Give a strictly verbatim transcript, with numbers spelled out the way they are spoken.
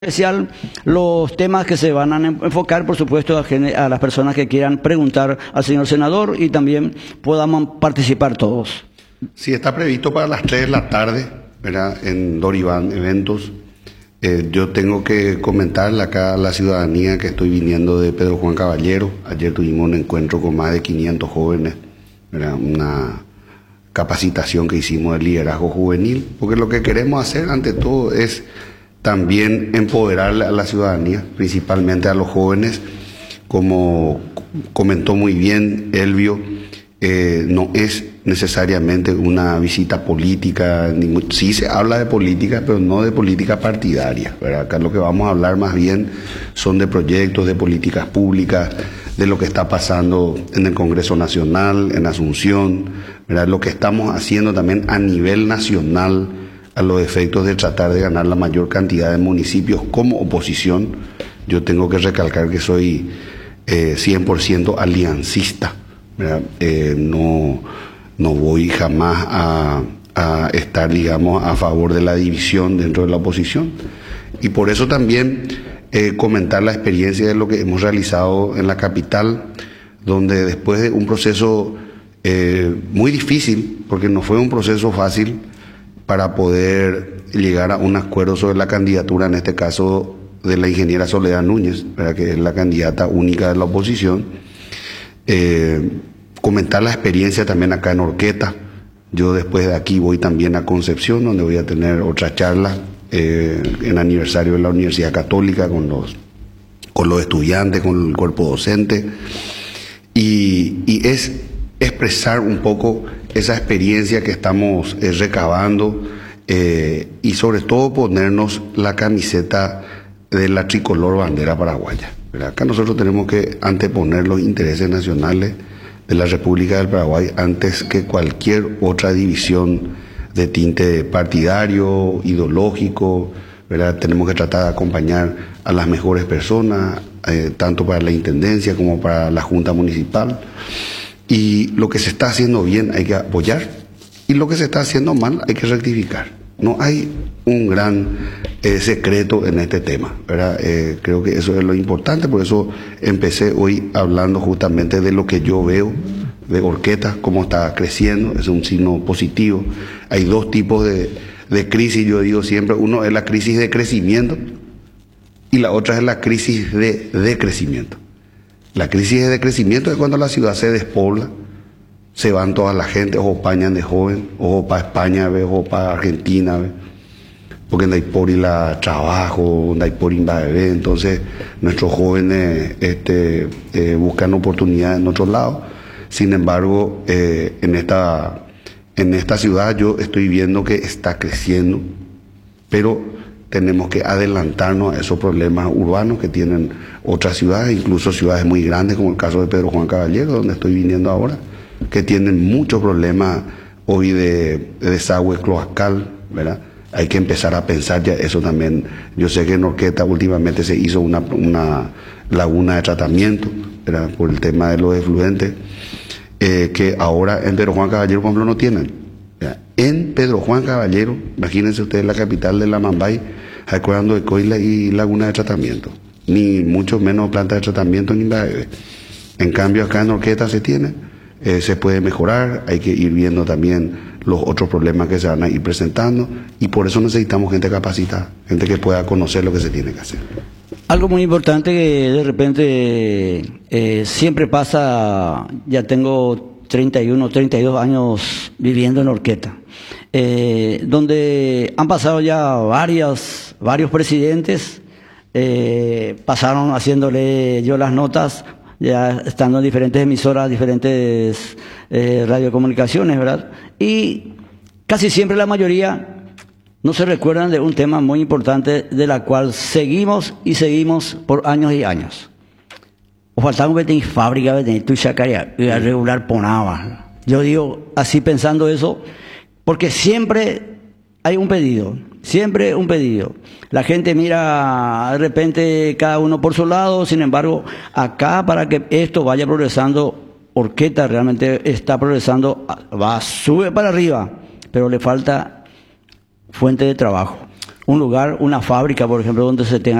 especial los temas que se van a enfocar, por supuesto, a, a las personas que quieran preguntar al señor senador y también podamos participar todos. Sí, está previsto para las tres de la tarde, ¿verdad? En Doriván Eventos. Eh, yo tengo que comentarle acá a la ciudadanía que estoy viniendo de Pedro Juan Caballero. Ayer tuvimos un encuentro con más de quinientos jóvenes, ¿verdad? Una capacitación que hicimos de liderazgo juvenil, porque lo que queremos hacer ante todo es también empoderar a la ciudadanía, principalmente a los jóvenes. Como comentó muy bien Elvio, eh, no es necesariamente una visita política, ni, sí se habla de política, pero no de política partidaria, ¿verdad? Acá lo que vamos a hablar más bien son de proyectos, de políticas públicas, de lo que está pasando en el Congreso Nacional, en Asunción, ¿verdad? Lo que estamos haciendo también a nivel nacional, a los efectos de tratar de ganar la mayor cantidad de municipios como oposición. Yo tengo que recalcar que soy eh, cien por ciento aliancista, ¿verdad? Eh, no, no voy jamás a, a estar, digamos, a favor de la división dentro de la oposición. Y por eso también eh, comentar la experiencia de lo que hemos realizado en la capital, donde después de un proceso eh, muy difícil, porque no fue un proceso fácil, para poder llegar a un acuerdo sobre la candidatura, en este caso de la ingeniera Soledad Núñez, ¿verdad? Que es la candidata única de la oposición. Eh, comentar la experiencia también acá en Horqueta. Yo después de aquí voy también a Concepción, donde voy a tener otra charla eh, en aniversario de la Universidad Católica con los, con los estudiantes, con el cuerpo docente. Y, y es expresar un poco esa experiencia que estamos eh, recabando eh, y sobre todo ponernos la camiseta de la tricolor bandera paraguaya, ¿verdad? Acá nosotros tenemos que anteponer los intereses nacionales de la República del Paraguay antes que cualquier otra división de tinte partidario, ideológico, ¿verdad? Tenemos que tratar de acompañar a las mejores personas, eh, tanto para la Intendencia como para la Junta Municipal. Y lo que se está haciendo bien hay que apoyar, y lo que se está haciendo mal hay que rectificar. No hay un gran eh, secreto en este tema, ¿verdad? Eh, creo que eso es lo importante, por eso empecé hoy hablando justamente de lo que yo veo de Horqueta, cómo está creciendo, es un signo positivo. Hay dos tipos de, de crisis, yo digo siempre, uno es la crisis de crecimiento y la otra es la crisis de decrecimiento. La crisis de crecimiento es cuando la ciudad se despobla, se van toda la gente, ojo pañan de joven, ojo para España, ojo para Argentina, ¿ve? Porque no hay por ir a trabajo, no hay por ir a beber, entonces nuestros jóvenes este, eh, buscan oportunidades en otros lados. Sin embargo, eh, en, esta, en esta ciudad yo estoy viendo que está creciendo, pero tenemos que adelantarnos a esos problemas urbanos que tienen otras ciudades, incluso ciudades muy grandes como el caso de Pedro Juan Caballero, donde estoy viniendo ahora, que tienen muchos problemas hoy de, de desagüe cloacal, ¿verdad? Hay que empezar a pensar ya eso también. Yo sé que en Horqueta últimamente se hizo una, una laguna de tratamiento, ¿verdad? Por el tema de los efluentes, eh, que ahora en Pedro Juan Caballero, por ejemplo, no tienen. ¿Verdad? En Pedro Juan Caballero, imagínense ustedes la capital de la Mambay, recordando de Coila y laguna de tratamiento, ni mucho menos planta de tratamiento ni nada. En cambio acá en Horqueta se tiene, eh, se puede mejorar, hay que ir viendo también los otros problemas que se van a ir presentando, y por eso necesitamos gente capacitada, gente que pueda conocer lo que se tiene que hacer. Algo muy importante que de repente eh, siempre pasa, ya tengo treinta y uno, treinta y dos años viviendo en Horqueta, eh, donde han pasado ya varias, varios presidentes, eh, pasaron haciéndole yo las notas, ya estando en diferentes emisoras, diferentes eh, radiocomunicaciones, ¿verdad? Y casi siempre la mayoría no se recuerdan de un tema muy importante de la cual seguimos y seguimos por años y años. O faltaba que tener fábrica, que tener tu chacaria, y a regular ponaba. Yo digo así pensando eso, porque siempre hay un pedido, siempre un pedido. La gente mira de repente cada uno por su lado, sin embargo, acá para que esto vaya progresando, Horqueta realmente está progresando, va, sube para arriba, pero le falta fuente de trabajo. un lugar, una fábrica, por ejemplo, donde se tenga